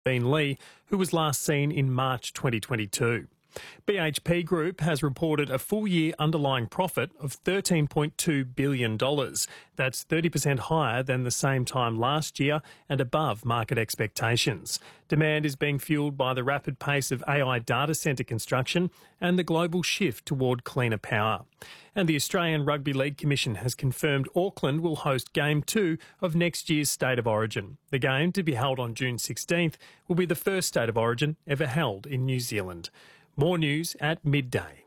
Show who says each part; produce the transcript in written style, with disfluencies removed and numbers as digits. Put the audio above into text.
Speaker 1: Bean Lee, who was last seen in March 2022. BHP Group has reported a full-year underlying profit of $13.2 billion. That's 30% higher than the same time last year and above market expectations. Demand is being fuelled by the rapid pace of AI data centre construction and the global shift toward cleaner power. And the Australian Rugby League Commission has confirmed Auckland will host Game 2 of next year's State of Origin. The game, to be held on June 16th, will be the first State of Origin ever held in New Zealand. More news at midday.